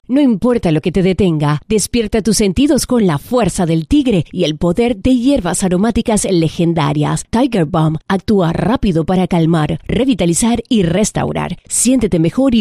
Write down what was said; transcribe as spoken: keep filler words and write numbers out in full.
No importa lo que te detenga, despierta tus sentidos con la fuerza del tigre y el poder de hierbas aromáticas legendarias. Tiger Balm actúa rápido para calmar, revitalizar y restaurar. Siéntete mejor y